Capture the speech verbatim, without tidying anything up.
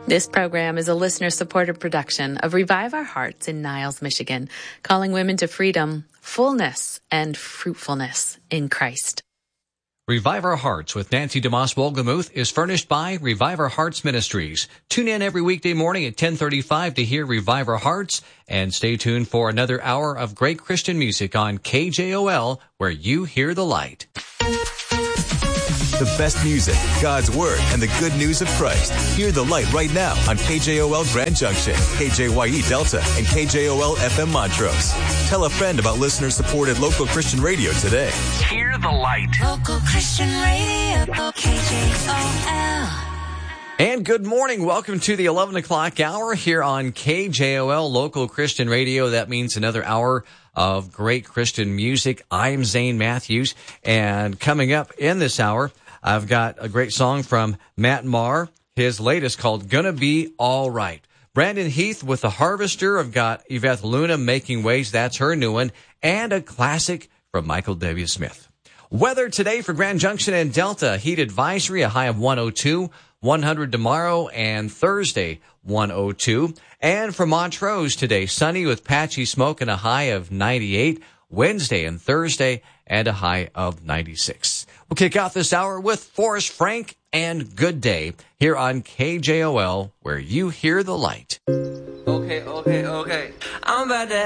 This program is a listener-supported production of Revive Our Hearts in Niles, Michigan, calling women to freedom, fullness, and fruitfulness in Christ. Revive Our Hearts with Nancy DeMoss Wolgemuth is furnished by Revive Our Hearts Ministries. Tune in every weekday morning at ten thirty-five to hear Revive Our Hearts, and stay tuned for another hour of great Christian music on K J O L, where you hear the light. The best music, God's Word, and the good news of Christ. Hear the light right now on K J O L Grand Junction, K J Y E Delta, and K J O L F M Montrose. Tell a friend about listener-supported local Christian radio today. Hear the light. Local Christian radio, K J O L. And good morning. Welcome to the eleven o'clock hour here on K J O L Local Christian Radio. That means another hour of great Christian music. I'm Zane Matthews, and coming up in this hour, I've got a great song from Matt Maher, his latest called Gonna Be All Right. Brandon Heath with The Harvester. I've got Yvette Luna, Making Waves. That's her new one. And a classic from Michael W. Smith. Weather today for Grand Junction and Delta. Heat advisory, a high of one oh two. one hundred tomorrow and Thursday, one oh two. And for Montrose today, sunny with patchy smoke and a high of ninety-eight. Wednesday and Thursday, and a high of ninety-six. We'll kick off this hour with Forrest Frank and Good Day here on K J O L, where you hear the light. Okay, okay, okay. I'm about to